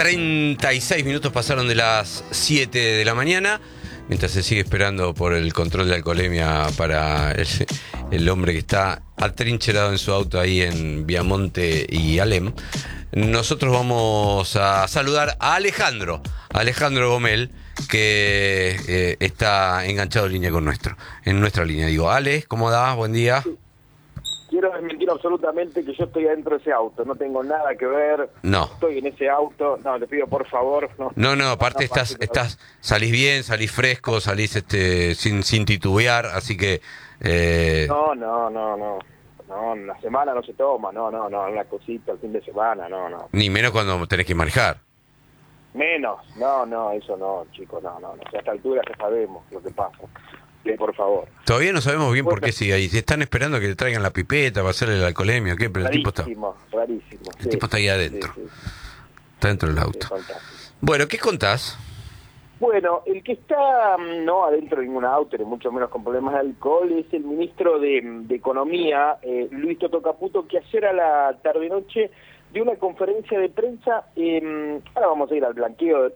36 minutos pasaron de las 7 de la mañana, mientras se sigue esperando por el control de alcoholemia para el hombre que está atrincherado en su auto ahí en Viamonte y Alem. Nosotros vamos a saludar a Alejandro Gomel, que está enganchado en línea en nuestra línea. Digo, Ale, ¿cómo da? Buen día. Quiero desmentir absolutamente que yo estoy adentro de ese auto, no tengo nada que ver, No. Estoy en ese auto, no, te pido por favor. No, aparte salís bien, salís fresco, salís sin titubear, así que... No, en la semana no se toma, no, una cosita el fin de semana, no. Ni menos cuando tenés que manejar. Menos, no, eso no, chicos, no, o sea, a esta altura ya sabemos lo que pasa. Por favor. Todavía no sabemos bien por qué sigue ahí. Si están esperando que le traigan la pipeta para hacerle la alcoholemia o qué, pero rarísimo, el tipo está ahí adentro. Sí. Está dentro del auto. Bueno, ¿qué contás? Bueno, el que está no adentro de ningún auto, ni mucho menos con problemas de alcohol, es el ministro de Economía, Luis Toto Caputo, que ayer a la tarde-noche dio una conferencia de prensa. Ahora vamos a ir al blanqueo,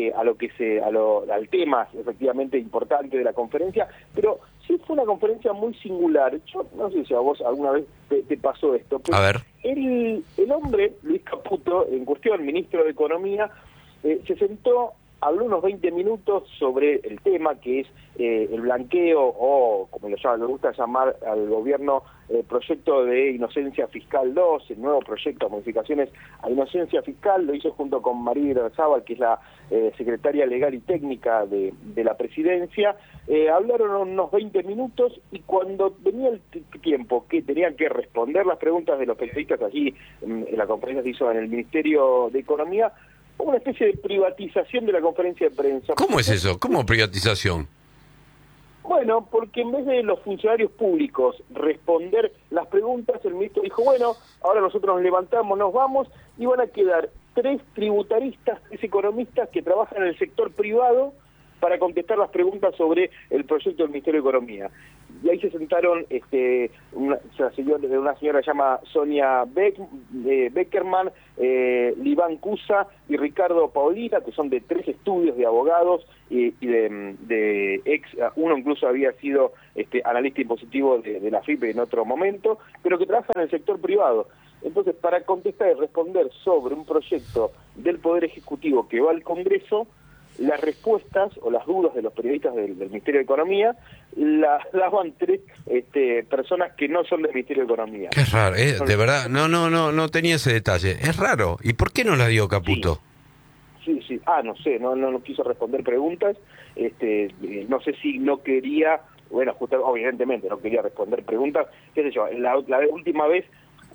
al tema efectivamente importante de la conferencia, pero sí fue una conferencia muy singular. Yo no sé si a vos alguna vez te pasó esto, pero a ver. El hombre, Luis Caputo, en cuestión, ministro de Economía, se sentó, habló unos 20 minutos sobre el tema que es el blanqueo, o como le gusta llamar al gobierno, proyecto de Inocencia Fiscal 2, el nuevo proyecto de modificaciones a Inocencia Fiscal. Lo hizo junto con María Irarrázaval, que es la secretaria legal y técnica de la presidencia. Hablaron unos 20 minutos y cuando venía el tiempo que tenían que responder las preguntas de los periodistas allí, en la conferencia que se hizo en el Ministerio de Economía, hubo una especie de privatización de la conferencia de prensa. ¿Cómo es eso? ¿Cómo privatización? Bueno, porque en vez de los funcionarios públicos responder las preguntas, el ministro dijo, bueno, ahora nosotros nos levantamos, nos vamos, y van a quedar 3 tributaristas, 3 economistas que trabajan en el sector privado para contestar las preguntas sobre el proyecto del Ministerio de Economía. Y ahí se sentaron una señora que se llama Sonia Beckerman, Liván Cusa y Ricardo Paulina, que son de 3 estudios de abogados y de uno incluso había sido analista impositivo de la FIP en otro momento, pero que trabajan en el sector privado. Entonces, para contestar y responder sobre un proyecto del Poder Ejecutivo que va al Congreso, las respuestas o las dudas de los periodistas del Ministerio de Economía las daban 3 personas que no son del Ministerio de Economía. Qué raro, de verdad, no tenía ese detalle. Es raro. ¿Y por qué no la dio Caputo? Sí. No sé, no quiso responder preguntas. No sé si no quería, bueno, evidentemente no quería responder preguntas. Qué sé yo, la última vez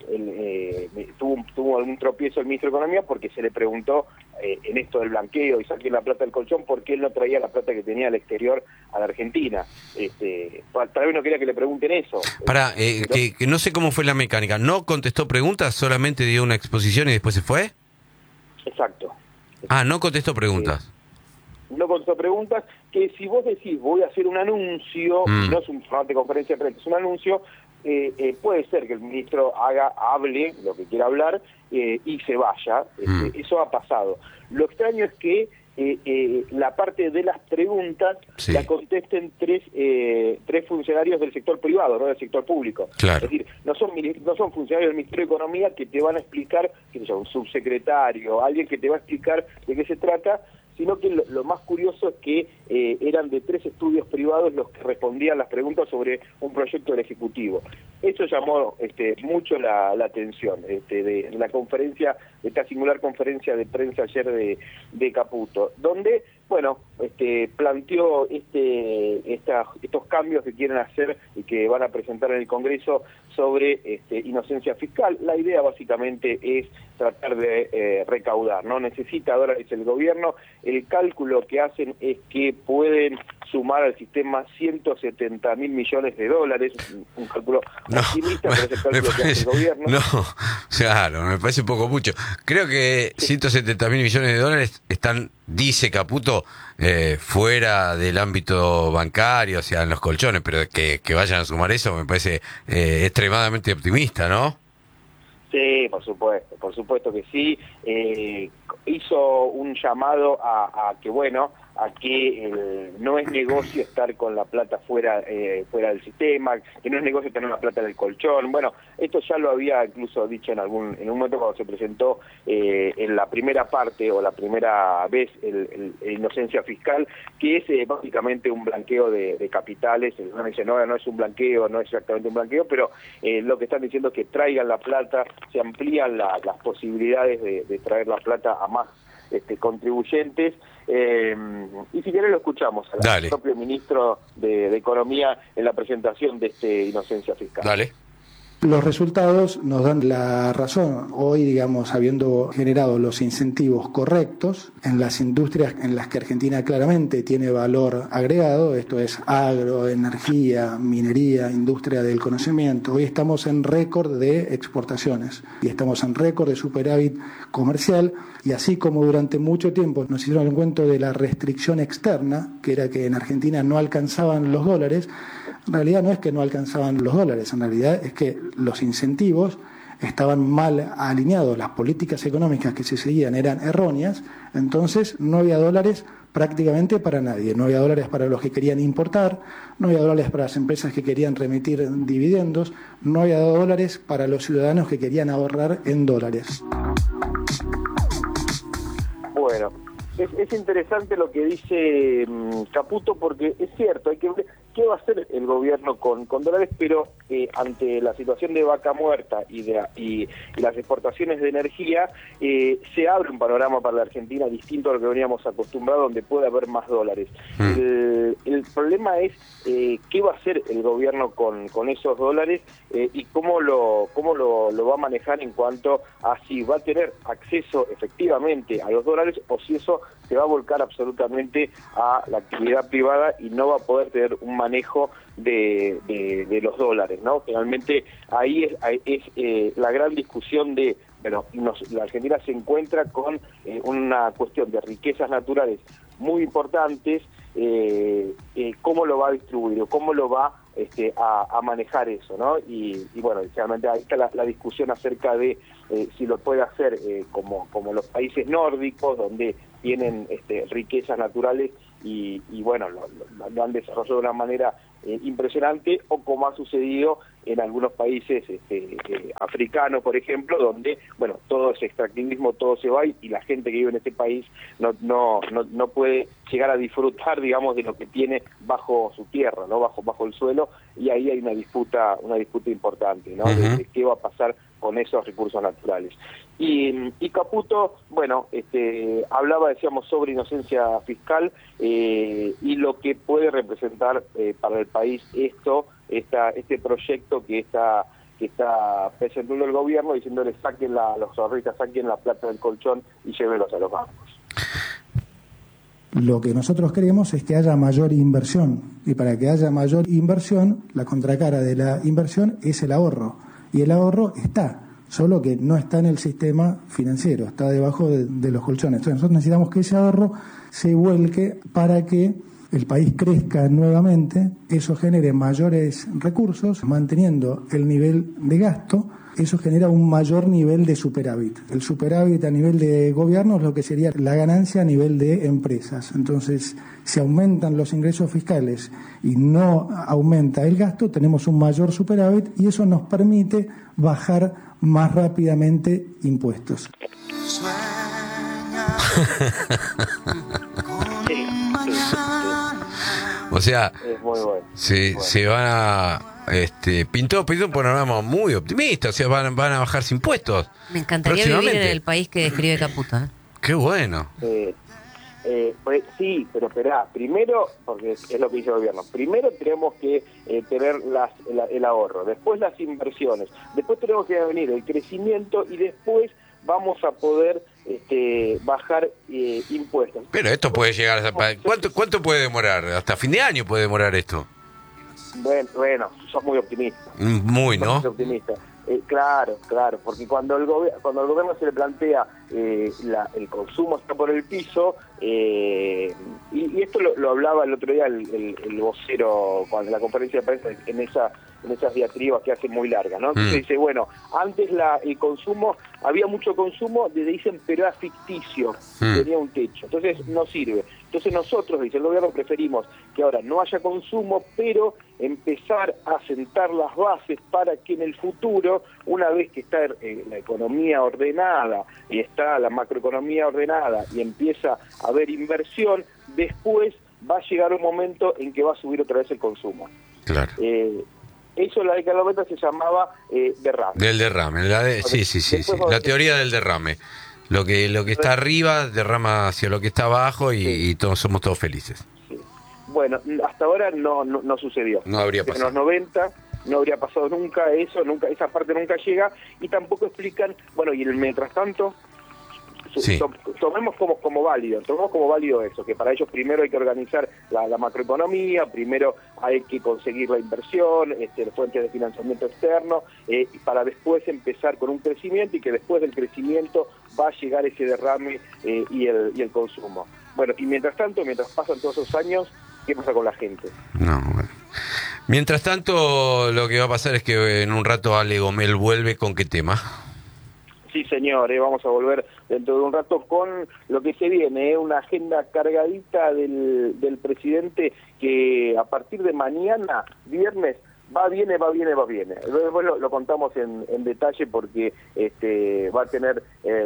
tuvo algún tropiezo el ministro de Economía porque se le preguntó en esto del blanqueo y saqué la plata del colchón, por qué él no traía la plata que tenía al exterior a la Argentina. Tal vez no quería que le pregunten eso. Que no sé cómo fue la mecánica. ¿No contestó preguntas, solamente dio una exposición y después se fue? Exacto. No contestó preguntas. No contestó preguntas, que si vos decís voy a hacer un anuncio, no es un formato de conferencia de prensa, es un anuncio, puede ser que el ministro hable lo que quiera hablar y se vaya. Eso ha pasado. Lo extraño es que la parte de las preguntas la contesten 3 funcionarios del sector privado, no del sector público. Claro. Es decir, no son funcionarios del Ministerio de Economía que te van a explicar, qué sé yo, un subsecretario, alguien que te va a explicar de qué se trata, sino que lo más curioso es que eran de 3 estudios privados los que respondían las preguntas sobre un proyecto del Ejecutivo. Eso llamó mucho la atención de la conferencia, de esta singular conferencia de prensa ayer de Caputo, donde, bueno, planteó estos cambios que quieren hacer y que van a presentar en el Congreso sobre inocencia fiscal. La idea básicamente es tratar de recaudar, ¿no? Necesita dólares el gobierno. El cálculo que hacen es que pueden sumar al sistema 170.000 millones de dólares, un cálculo optimista, pero es el cálculo que hace el gobierno. No, claro, me parece un poco mucho. Creo que 170.000 millones de dólares están, dice Caputo, fuera del ámbito bancario, o sea, en los colchones, pero que vayan a sumar eso me parece extremadamente optimista, ¿no? Sí, por supuesto que sí. hizo un llamado a que, bueno, a que no es negocio estar con la plata fuera del sistema, que no es negocio tener la plata en el colchón. Bueno, esto ya lo había incluso dicho en un momento cuando se presentó en la primera parte o la primera vez el inocencia fiscal, que es básicamente un blanqueo de capitales. Uno dice, no es un blanqueo, no es exactamente un blanqueo, pero lo que están diciendo es que traigan la plata, se amplían las posibilidades de traer la plata a más contribuyentes, y si querés lo escuchamos al propio ministro de Economía en la presentación de inocencia fiscal. Dale. Los resultados nos dan la razón. Hoy, digamos, habiendo generado los incentivos correctos en las industrias en las que Argentina claramente tiene valor agregado, esto es agro, energía, minería, industria del conocimiento, hoy estamos en récord de exportaciones y estamos en récord de superávit comercial, y así como durante mucho tiempo nos hicieron el cuento de la restricción externa, que era que en Argentina no alcanzaban los dólares, en realidad no es que no alcanzaban los dólares, en realidad es que los incentivos estaban mal alineados, las políticas económicas que se seguían eran erróneas, entonces no había dólares prácticamente para nadie, no había dólares para los que querían importar, no había dólares para las empresas que querían remitir dividendos, no había dólares para los ciudadanos que querían ahorrar en dólares. Bueno, es interesante lo que dice Caputo, porque es cierto, hay que ver qué va a hacer el gobierno con dólares, pero ante la situación de vaca muerta y las exportaciones de energía, se abre un panorama para la Argentina distinto a lo que veníamos acostumbrados, donde puede haber más dólares. El problema es qué va a hacer el gobierno con esos dólares, y cómo lo va a manejar en cuanto a si va a tener acceso efectivamente a los dólares o si eso se va a volcar absolutamente a la actividad privada y no va a poder tener un manejo de los dólares, ¿no? Finalmente ahí es la gran discusión de, bueno, la Argentina se encuentra con una cuestión de riquezas naturales muy importantes, cómo lo va a distribuir o cómo lo va a manejar eso, ¿no? Y bueno, realmente ahí está la discusión acerca de si lo puede hacer como los países nórdicos, donde tienen riquezas naturales y bueno, lo han desarrollado de una manera impresionante, o como ha sucedido en algunos países africanos, por ejemplo, donde, bueno, todo ese extractivismo, todo se va y la gente que vive en este país no puede llegar a disfrutar, digamos, de lo que tiene bajo su tierra, ¿no? Bajo el suelo, y ahí hay una disputa importante, ¿no? De qué va a pasar con esos recursos naturales. Y Caputo, bueno, hablaba, decíamos, sobre inocencia fiscal, y lo que puede representar para el país este proyecto que está presentando el gobierno, diciéndole los ahorristas saquen la plata del colchón y llévenlos a los bancos. Lo que nosotros queremos es que haya mayor inversión, y para que haya mayor inversión, la contracara de la inversión es el ahorro, y el ahorro está, solo que no está en el sistema financiero, está debajo de los colchones. Entonces nosotros necesitamos que ese ahorro se vuelque para que el país crezca nuevamente, eso genere mayores recursos, manteniendo el nivel de gasto, eso genera un mayor nivel de superávit. El superávit a nivel de gobierno es lo que sería la ganancia a nivel de empresas. Entonces, si aumentan los ingresos fiscales y no aumenta el gasto, tenemos un mayor superávit y eso nos permite bajar más rápidamente impuestos. O sea, es muy bueno. Se van a... pintó un panorama muy optimista, o sea, van a bajarse impuestos. Me encantaría vivir en el país que describe Caputo. Qué bueno. Pues, sí, pero esperá, primero, porque es lo que dice el gobierno, primero tenemos que tener el ahorro, después las inversiones, después tenemos que venir el crecimiento y después vamos a poder bajar impuestos. Pero esto puede llegar a... ¿Cuánto puede demorar? ¿Hasta fin de año puede demorar esto? Bueno, sos muy optimista. Muy, ¿no? Sos optimista. Claro, porque cuando el gobierno se le plantea el consumo está por el piso, y esto lo hablaba el otro día el vocero cuando en la conferencia de prensa, en esas diatribas que hace muy largas, ¿no? Entonces dice, bueno, antes el consumo, había mucho consumo, dicen, pero era ficticio, tenía un techo, entonces no sirve. Entonces nosotros, dice el gobierno, preferimos que ahora no haya consumo, pero empezar a sentar las bases para que en el futuro, una vez que está la economía ordenada y está la macroeconomía ordenada y empieza a haber inversión, después va a llegar un momento en que va a subir otra vez el consumo. Claro. Eso en la década de los 90 se llamaba derrame. Del derrame, sí. La teoría del derrame. Lo que está arriba derrama hacia lo que está abajo y todos somos todos felices. Sí. Bueno, hasta ahora no sucedió. No habría pasado. En los 90 no habría pasado nunca, esa parte nunca llega, y tampoco explican, bueno, y en el mientras tanto, tomemos como válido eso, que para ellos primero hay que organizar la macroeconomía, primero hay que conseguir la inversión, fuentes de financiamiento externo, para después empezar con un crecimiento, y que después del crecimiento va a llegar ese derrame y el consumo. Bueno, y mientras tanto, mientras pasan todos esos años, ¿qué pasa con la gente? No, bueno. Mientras tanto, lo que va a pasar es que en un rato Ale Gomel vuelve. ¿Con qué tema? Sí, señor, vamos a volver dentro de un rato con lo que se viene, una agenda cargadita del presidente, que a partir de mañana, viernes, viene. Después lo contamos en detalle, porque va a tener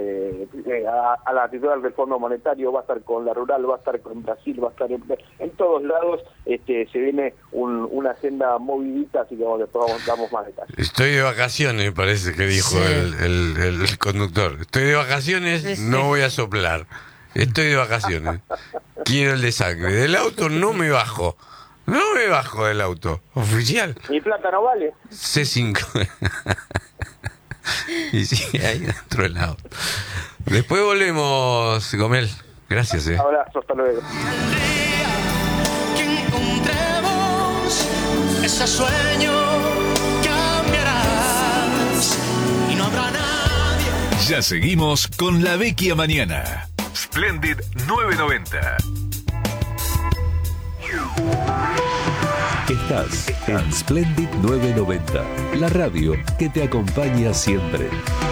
a la titular del Fondo Monetario, va a estar con la Rural, va a estar con Brasil, va a estar en todos lados. Se viene una agenda movidita, así que después damos más detalles. Estoy de vacaciones, parece que dijo el conductor. Estoy de vacaciones, no voy a soplar. Estoy de vacaciones. Quiero el de sangre. Del auto no me bajo. No me bajo del auto, oficial. ¿Mi plata no vale? C5. Y sigue ahí dentro del auto. Después volvemos, Gomel. Gracias, Abrazo, hasta luego. Que encontremos ese sueño, cambiarás y no habrá nadie. Ya seguimos con La Vecchia Mañana. Splendid 990. Estás en Splendid 990, la radio que te acompaña siempre.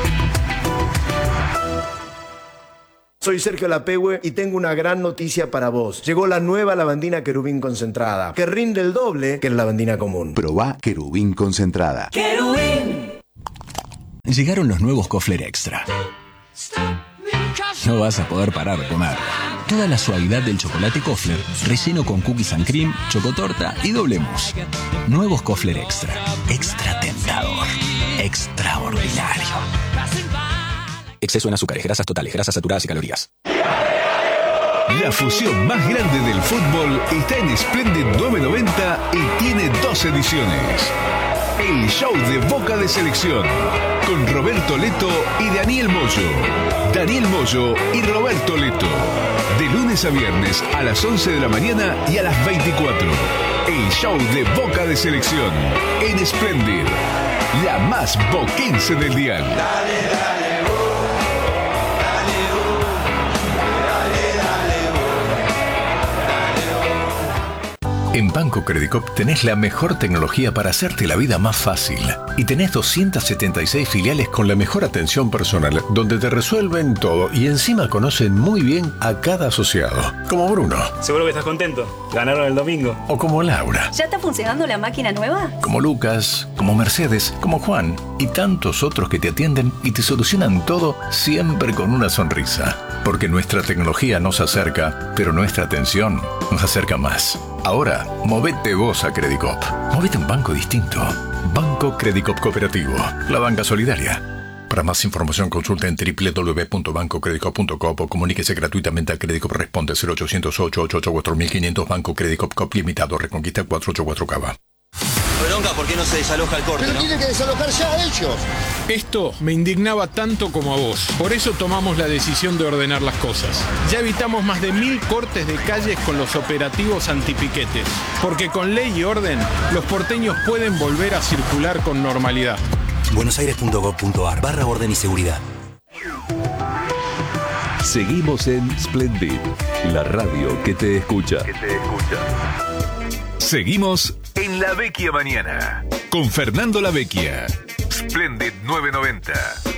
Soy Sergio Lapehue y tengo una gran noticia para vos. Llegó la nueva lavandina Querubín concentrada, que rinde el doble que la lavandina común. Probá Querubín concentrada. ¡Querubín! Llegaron los nuevos Kofler Extra. No vas a poder parar de comer. Toda la suavidad del chocolate Kofler, relleno con cookies and cream, chocotorta y doble mousse. Nuevos Kofler Extra. Extra tentador. Extraordinario. Exceso en azúcares, grasas totales, grasas saturadas y calorías. La fusión más grande del fútbol está en Splendid 990 y tiene 2 ediciones. El show de Boca de Selección, con Roberto Leto y Daniel Moyo. Daniel Moyo y Roberto Leto. De lunes a viernes a las 11 de la mañana y a las 24. El show de Boca de Selección en Splendid, la más boquense del dial. En Banco Credicop tenés la mejor tecnología para hacerte la vida más fácil. Y tenés 276 filiales con la mejor atención personal, donde te resuelven todo y encima conocen muy bien a cada asociado. Como Bruno. Seguro que estás contento. Ganaron el domingo. O como Laura. ¿Ya está funcionando la máquina nueva? Como Lucas, como Mercedes, como Juan y tantos otros que te atienden y te solucionan todo siempre con una sonrisa. Porque nuestra tecnología nos acerca, pero nuestra atención nos acerca más. Ahora, movete vos a Credicop. Movete a un banco distinto. Banco Credicop Cooperativo. La banca solidaria. Para más información consulta en www.bancocredicop.com o comuníquese gratuitamente a Credicop. Responde 0800-888-4500 Banco Credicop Cop Limitado. Reconquista 484 Cava. Bronca, ¿por qué no se desaloja el corte? Pero tiene que desalojar ya ellos. Esto me indignaba tanto como a vos. Por eso tomamos la decisión de ordenar las cosas. Ya evitamos más de 1000 cortes de calles con los operativos antipiquetes. Porque con ley y orden, los porteños pueden volver a circular con normalidad. buenosaires.gov.ar/orden y seguridad. Seguimos en Splendid, la radio que te escucha. Seguimos en La Vecchia Mañana con Fernando La Vecchia. Splendid 990.